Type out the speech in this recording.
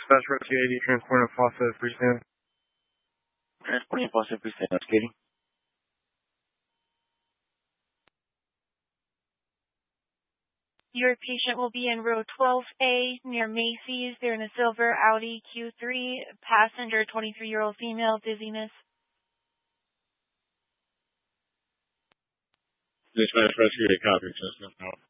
Dispatch Rescue 80, transporting Fawcett Freestanding. Transporting Fawcett Freestanding, skating. Your patient will be in row 12A near Macy's. They're in a silver Audi Q3. Passenger, 23-year-old female, dizziness. Dispatch Rescue 8, copy. Just now.